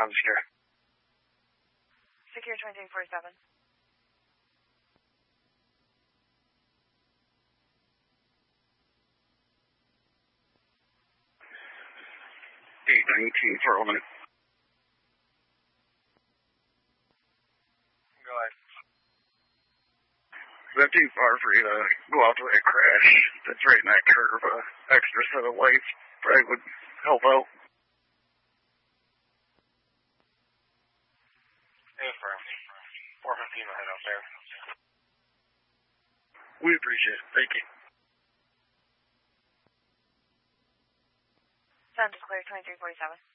I'm secure. Secure 2347. Eight 19 for a minute. Go ahead. Is that too far for you to go out to that crash that's right in that curve? Extra set of lights probably would help out. Affirm. 415 will head out there. We appreciate it. Thank you. Sound is clear 2347.